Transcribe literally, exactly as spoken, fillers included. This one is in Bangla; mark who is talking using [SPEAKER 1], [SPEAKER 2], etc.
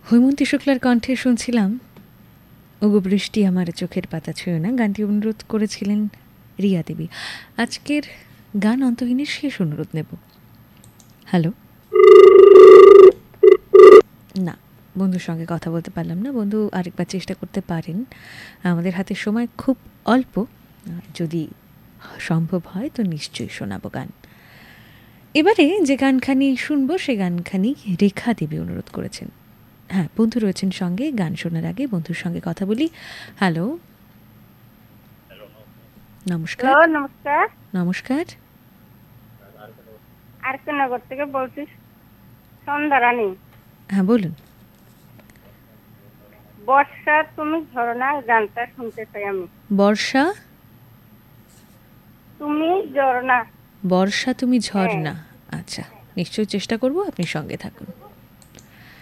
[SPEAKER 1] হৈমন্তী শুক্লার কণ্ঠে শুনছিলাম ওগো বৃষ্টি আমার চোখের পাতা ছুঁয়ো না। গানটি অনুরোধ করেছিলেন রিয়া দেবী। আজকের গান অন্তহীনের শেষ অনুরোধ নেব। হ্যালো, না, বন্ধুর সঙ্গে কথা বলতে পারলাম না। বন্ধু আরেকবার চেষ্টা করতে পারেন। আমাদের হাতে সময় খুব অল্প, যদি সম্ভব হয় তো নিশ্চয়ই শোনাবো গান। এবারে যে গানখানি শুনবো সে গানখানি রেখা দেবী অনুরোধ করেছেন। হ্যাঁ, বন্ধু রয়েছেন সঙ্গে। গান শোনার আগে বন্ধুর সঙ্গে কথা বলি। হ্যালো, নমস্কার।
[SPEAKER 2] নমস্কার।
[SPEAKER 1] নমস্কার।
[SPEAKER 2] আরকেনগর থেকে বলছি, সন্ধ্যা রানী।
[SPEAKER 1] হ্যাঁ, বলুন।
[SPEAKER 2] বর্ষা তুমি ঝরনা গানটা শুনতে চাই আমি।
[SPEAKER 1] বর্ষা
[SPEAKER 2] তুমি ঝরনা।
[SPEAKER 1] বর্ষা তুমি ঝরনা। আচ্ছা, নিশ্চয়ই চেষ্টা করব। আপনি সঙ্গে থাকুন।